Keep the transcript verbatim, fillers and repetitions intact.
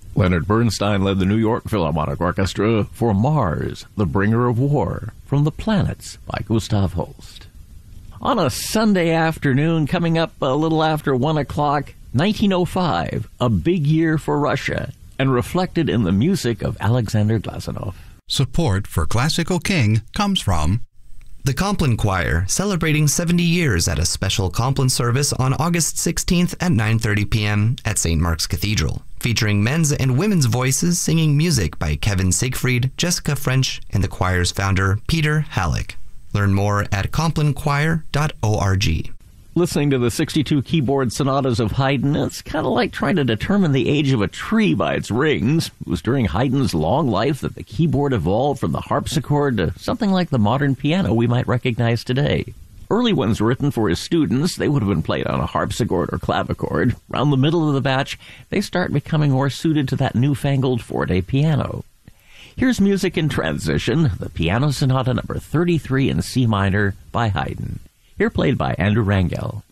Leonard Bernstein led the New York Philharmonic Orchestra for Mars, the Bringer of War, from the Planets by Gustav Holst. On a Sunday afternoon, coming up a little after one o'clock, nineteen oh five, a big year for Russia, and reflected in the music of Alexander Glazunov. Support for Classical King comes from the Compline Choir, celebrating seventy years at a special Compline service on August sixteenth at nine thirty p.m. at Saint Mark's Cathedral, featuring men's and women's voices singing music by Kevin Siegfried, Jessica French, and the choir's founder, Peter Halleck. Learn more at compline choir dot org. Listening to the sixty-two keyboard sonatas of Haydn, it's kind of like trying to determine the age of a tree by its rings. It was during Haydn's long life that the keyboard evolved from the harpsichord to something like the modern piano we might recognize today. Early ones written for his students, they would have been played on a harpsichord or clavichord. Around the middle of the batch, they start becoming more suited to that newfangled forte piano. Here's music in transition, the Piano Sonata number thirty-three in C minor by Haydn. Here played by Andrew Rangel.